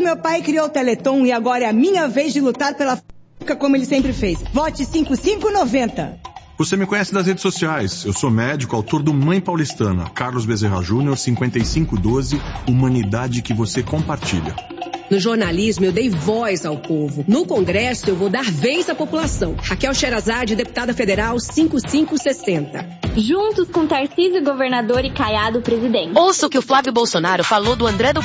meu pai criou o Teleton e agora é a minha vez de lutar pela como ele sempre fez. Vote 5590. Você me conhece das redes sociais. Eu sou médico, autor do Mãe Paulistana. Carlos Bezerra Júnior, 5512, humanidade que você compartilha. No jornalismo, eu dei voz ao povo. No Congresso, eu vou dar vez à população. Raquel Sherazade, deputada federal, 5560. Juntos com Tarcísio, governador, e Caiado, presidente. Ouça o que o Flávio Bolsonaro falou do André do